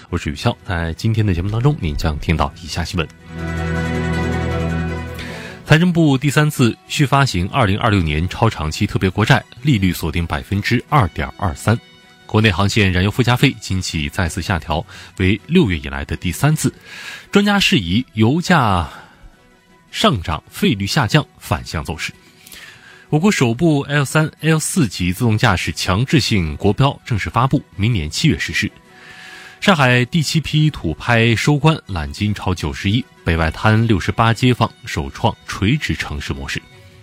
我是宇潇，在今天的节目当中，您将听到以下新闻。财政部第3次续发行2026年超长期特别国债，利率锁定 2.23%。国内航线燃油附加费今起再次下调，为6月以来的第3次。专家释疑油价上涨，费率下降，反向走势。我国首部 L3、L4 级自动驾驶强制性国标正式发布，明年7月实施。上海第7批土拍收官，揽金超90亿，北外滩68街坊首创垂直城市模式。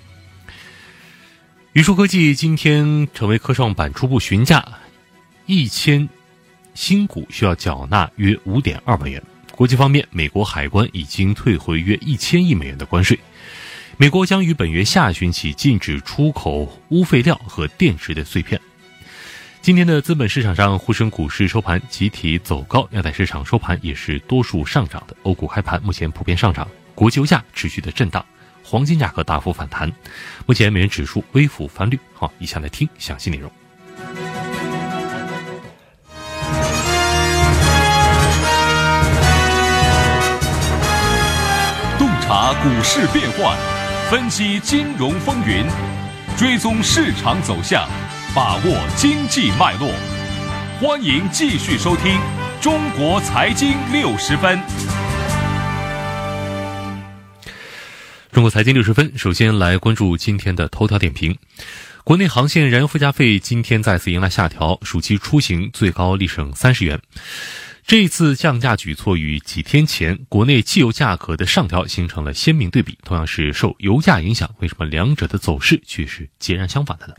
宇硕科技今天成为科创板初步询价，1000新股需要缴纳约 5.2 万元。国际方面，美国海关已经退回约1000亿美元的关税。美国将于本月下旬起禁止出口钨废料和电池的碎片。今天的资本市场上，沪深股市收盘集体走高，亚太市场收盘也是多数上涨的。欧股开盘目前普遍上涨，国际油价持续的震荡，黄金价格大幅反弹，目前美元指数微幅翻绿。好，以下来听详细内容。 洞察股市变幻，分析金融风云，追踪市场走向，把握经济脉络。欢迎继续收听中国财经60分。 中国财经60分，首先来关注今天的头条点评。国内航线燃油附加费今天再次迎来下调，暑期出行最高立省30元。这一次降价举措与几天前国内汽油价格的上调形成了鲜明对比，同样是受油价影响，为什么两者的走势却是截然相反的呢？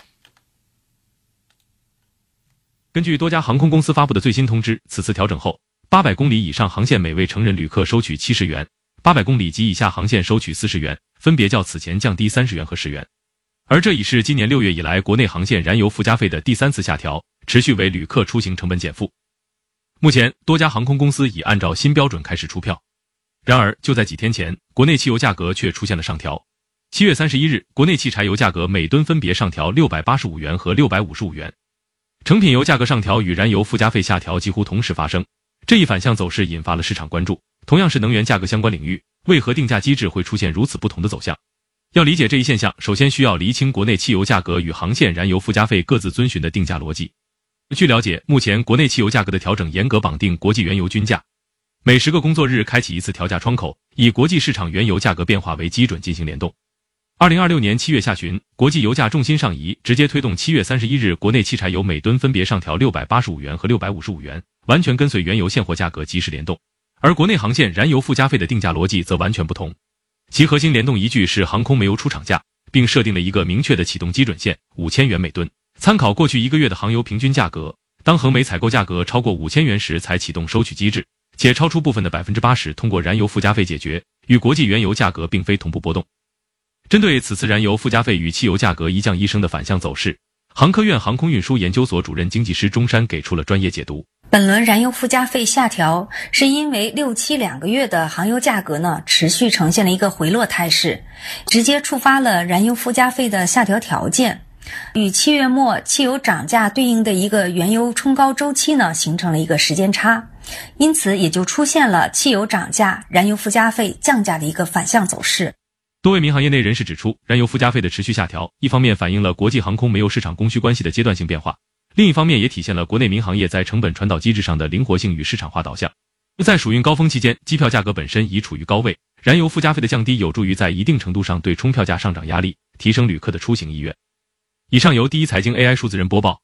根据多家航空公司发布的最新通知，此次调整后，800公里以上航线每位成人旅客收取70元，800公里及以下航线收取40元，分别较此前降低30元和10元。而这已是今年6月以来国内航线燃油附加费的第3次下调，持续为旅客出行成本减负。目前多家航空公司已按照新标准开始出票。然而就在几天前，国内汽油价格却出现了上调。7月31日，国内汽柴油价格每吨分别上调685元和655元。成品油价格上调与燃油附加费下调几乎同时发生，这一反向走势引发了市场关注。同样是能源价格相关领域，为何定价机制会出现如此不同的走向？要理解这一现象，首先需要厘清国内汽油价格与航线燃油附加费各自遵循的定价逻辑。据了解，目前国内汽油价格的调整严格绑定国际原油均价，每10个工作日开启一次调价窗口，以国际市场原油价格变化为基准进行联动。2026年7月下旬，国际油价重心上移，直接推动7月31日国内汽柴油每吨分别上调685元和655元，完全跟随原油现货价格及时联动。而国内航线燃油附加费的定价逻辑则完全不同，其核心联动依据是航空煤油出厂价，并设定了一个明确的启动基准线5000元每吨。参考过去1个月的航油平均价格，当衡煤采购价格超过5000元时才启动收取机制，且超出部分的 80% 通过燃油附加费解决，与国际原油价格并非同步波动。针对此次燃油附加费与汽油价格一降一升的反向走势，航科院航空运输研究所主任经济师钟山给出了专业解读。 本轮燃油附加费下调是因为6、72个月的航油价格持续呈现了一个回落态势，直接触发了燃油附加费的下调条件。与7月末汽油涨价对应的一个原油冲高周期形成了一个时间差，因此也就出现了汽油涨价、燃油附加费降价的一个反向走势。 多位民航业内人士指出，燃油附加费的持续下调，一方面反映了国际航空煤油市场供需关系的阶段性变化，另一方面也体现了国内民航业在成本传导机制上的灵活性与市场化导向。在暑运高峰期间，机票价格本身已处于高位，燃油附加费的降低有助于在一定程度上对冲票价上涨压力，提升旅客的出行意愿。以上由第一财经 AI 数字人播报。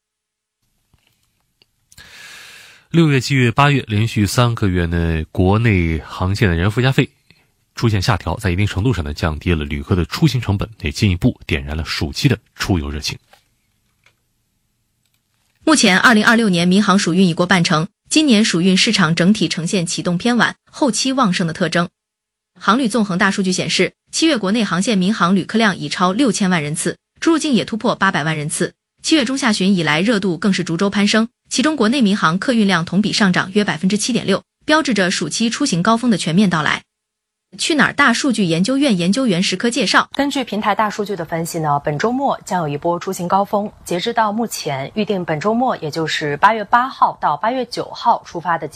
6月、7月、8月连续3个月呢，国内航线的燃油附加费出现下调，在一定程度上呢降低了旅客的出行成本，也进一步点燃了暑期的出游热情。 目前2026年民航暑运已过半程，今年暑运市场整体呈现启动偏晚、后期旺盛的特征。航旅纵横大数据显示，7月国内航线民航旅客量已超6000万人次，出入境也突破800万人次。7月中下旬以来热度更是逐周攀升，其中国内民航客运量同比上涨约 7.6%， 标志着暑期出行高峰的全面到来。去哪儿大数据研究院研究员石科介绍， 根据平台大数据的分析呢，本周末将有一波出行高峰。截至到目前，预定本周末，也就是8月8号到8月9号出发的